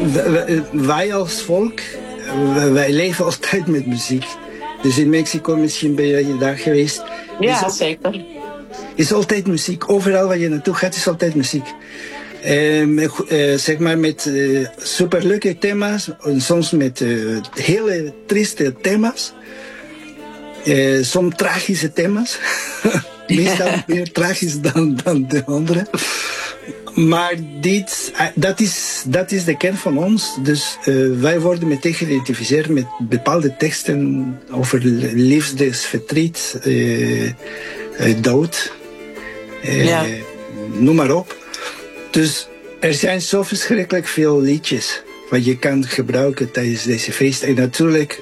wij als volk, wij leven altijd met muziek. Dus in Mexico, misschien ben je daar geweest. Ja, zeker. Is altijd muziek. Overal waar je naartoe gaat, is altijd muziek. Zeg maar met superleuke thema's. En soms met hele trieste thema's. Soms tragische thema's. Meestal meer tragisch dan de andere. Maar dat is de kern van ons. Dus wij worden meteen geïdentificeerd met bepaalde teksten over liefde, verdriet, dood. Noem maar op. Dus er zijn zo verschrikkelijk veel liedjes wat je kan gebruiken tijdens deze feest. En natuurlijk,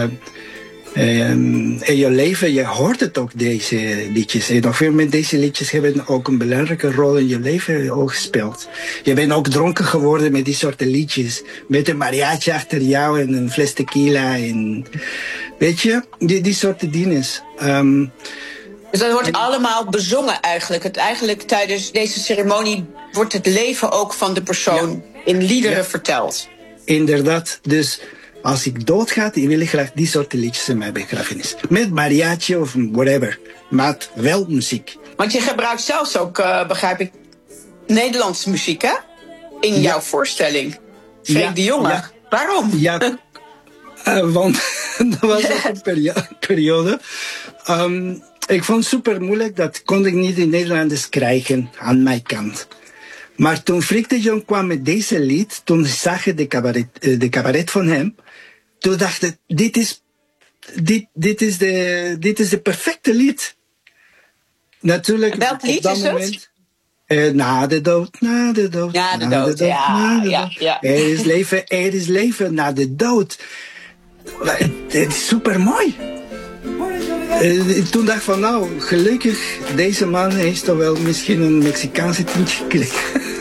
in je leven, je hoort het ook, deze liedjes. En op veel moment, deze liedjes hebben ook een belangrijke rol in je leven ook gespeeld. Je bent ook dronken geworden met die soorten liedjes. Met een mariachi achter jou en een fles tequila. En, weet je, die soorten dingen. Dus dat wordt allemaal bezongen eigenlijk. Eigenlijk tijdens deze ceremonie wordt het leven ook van de persoon in liederen verteld. Inderdaad, dus als ik doodga, wil ik graag die soort liedjes in mijn begrafenis. Met mariachi of whatever, maar wel muziek. Want je gebruikt zelfs ook, begrijp ik, Nederlandse muziek, hè? In jouw voorstelling. Freek de Jonge. Ja. Waarom? Ja, want dat was ook een periode. Ik vond het super moeilijk, dat kon ik niet in Nederlanders krijgen aan mijn kant. Maar toen Freek de Jong kwam met deze lied, toen zag ik de cabaret van hem, toen dacht ik, dit is de perfecte lied. Natuurlijk, welk lied is moment, het? Na de dood, na de dood. Na de dood, ja. Er is leven na de dood. Het is super mooi. Toen dacht ik van, nou, gelukkig, deze man heeft toch wel misschien een Mexicaanse tintje gekregen.